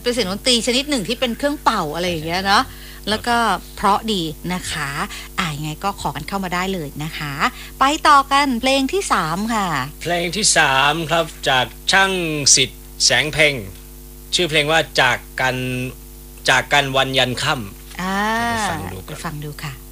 เป็นเสียงดนตรีชนิดหนึ่งที่เป็นเครื่องเป่าอะไรอย่างเงี้ยเนาะแล้วก็เพราะดีนะคะยังไงก็ขอกันเข้ามาได้เลยนะคะไปต่อกันเพลงที่3ค่ะเพลงที่3ครับจากช่างสิทธิ์แสงเพ็งชื่อเพลงว่าจากกันวันยันค่ำไปฟังดูค่ะ